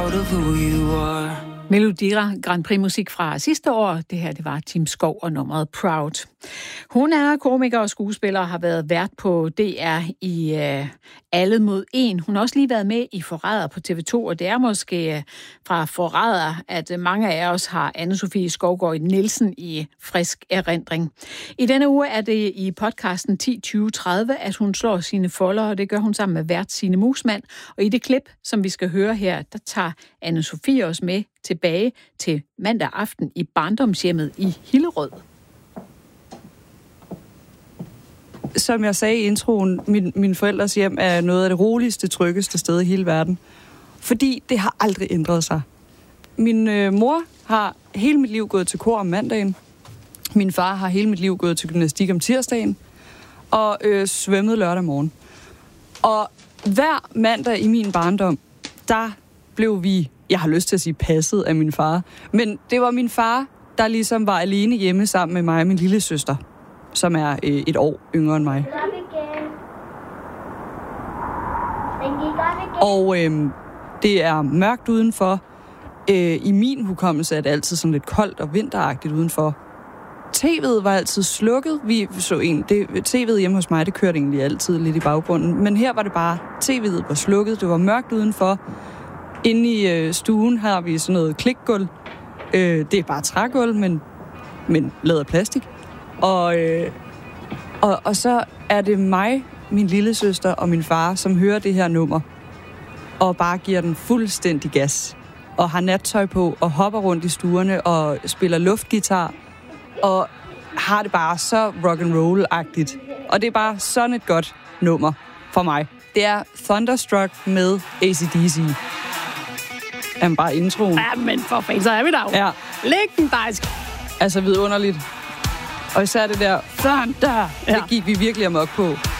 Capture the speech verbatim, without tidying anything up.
proud of who you are. Melodira Grand Prix musik fra sidste år. Det her, det var Tim Skov og nummeret Proud. Hun er komiker og skuespiller og har været vært på D R i uh, Alle mod en. Hun har også lige været med i Forræder på T V to, og det er måske uh, fra Forræder, at uh, mange af os har Anne-Sophie Skovgaard Nielsen i frisk erindring. I denne uge er det i podcasten ti tyve tredive, at hun slår sine folder, og det gør hun sammen med vært Signe Musmann. Og i det klip, som vi skal høre her, der tager Anne-Sophie os med tilbage til mandag aften i barndomshjemmet i Hillerød. Som jeg sagde i introen, min, mine forældres hjem er noget af det roligste, tryggeste sted i hele verden. Fordi det har aldrig ændret sig. Min øh, mor har hele mit liv gået til kor om mandagen. Min far har hele mit liv gået til gymnastik om tirsdagen. Og øh, svømmet lørdag morgen. Og hver mandag i min barndom, der blev vi, jeg har lyst til at sige passet af min far, men det var min far, der ligesom var alene hjemme sammen med mig og min lille søster, som er øh, et år yngre end mig. Og øh, det er mørkt udenfor. Øh, I min hukommelse er det altid sådan lidt koldt og vinteragtigt udenfor. T V'et var altid slukket. Vi så en, det, T V'et hjemme hos mig, det kørte egentlig altid lidt i baggrunden. Men her var det bare, T V'et var slukket, det var mørkt udenfor. Inde i øh, stuen har vi sådan noget klikgulv. Øh, det er bare trægulv, men, men lavet af plastik. Og, øh, og, og så er det mig, min lille søster og min far, som hører det her nummer. Og bare giver den fuldstændig gas. Og har nattøj på og hopper rundt i stuerne og spiller luftgitar. Og har det bare så rock and roll-agtigt. Og det er bare sådan et godt nummer for mig. Det er Thunderstruck med A C D C. Jamen bare introen. Ja, men for fanden, så er vi der. Ja. Legendarisk. Altså vidunderligt. Og især det der Thunder, ja. Det gik vi virkelig amok på.